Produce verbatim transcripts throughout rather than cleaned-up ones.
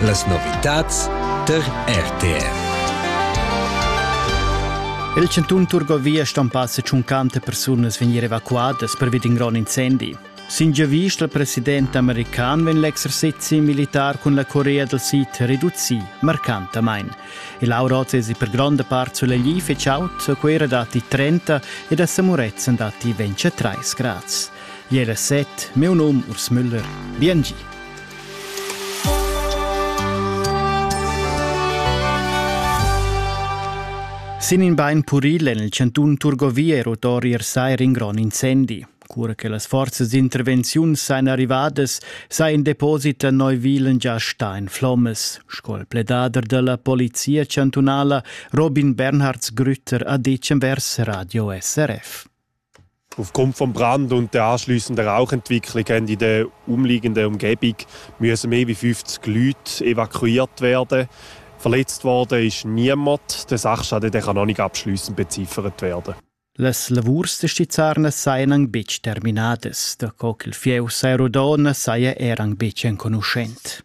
Las novitats der R T F. Il Cantun Turgovia stampassa cinquanta persunas venir evacuadas per vid un gran incendi. Sin già visto il presidente americano ven l'exercizi militar con la Corea del Sud riduzzi marcantamente. E l'aurozzi si per grande parte sulle gli feciaut, quera dati trenta e da Samurezza dati ventitré gradi. Ieri set, mio nome Urs Müller, B N G. Sin in bain Purile nel Cantun Turgovia rotori ersai in gran incendi. Cura che le forze di intervenzione seien arrivadas, sei in deposito a Neuwilen già sta in flammes. Scol pledader della polizia cantonala Robin Bernhards Grütter a dicem vers Radio S R F. Aufgrund vom Brand und der anschliessenden Rauchentwicklung in der umliegenden Umgebung müssen mehr als fünfzig Leute evakuiert werden. Verletzt worden ist niemand. Der Sachschaden der kann noch nicht abschliessend beziffert werden. Les lavurs de stizzarnas saien ang bec terminades, da coc il fieu saerodona saia erang bec inconoscent.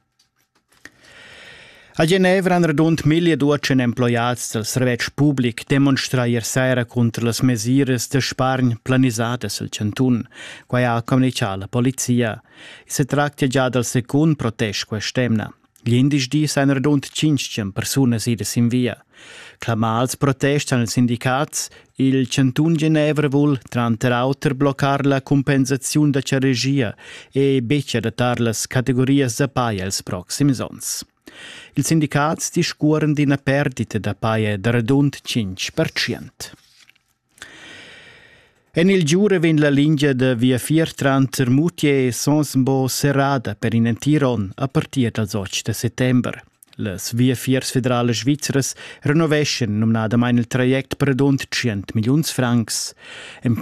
A Ginevra han radund mille duecent employats del servetg public demonstraier sera contra las mesires de spargn planisades al Cantun, quai ha comunicato la polizia. Se tracta già del secund protest quest'emna. Gli indici di sain radund cinquecento persunas idas in via. Clamals protest an els sindicats, il Cantun Ginevra vul tranter auter bloccar la compensazione da regia e beccia datar las categorias da paia els proxims ons. Il sindicats discuoren di una perdita da paia da radund cinque per cento. En il giure vin la linea de via vier tranter Moutier e Sonsbo serrada per in Tiron a partir dal otto de settember. Les via viers federale svizzeres renovation numnada mein il traject per rund cent milions francs. En